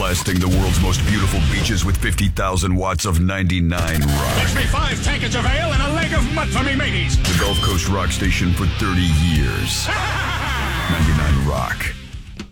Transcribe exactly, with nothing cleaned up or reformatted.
Blasting the world's most beautiful beaches with fifty thousand watts of ninety-nine rock. Fix me five tankards of ale and a leg of mud for me mateys. The Gulf Coast rock station for thirty years. ninety-nine Rock.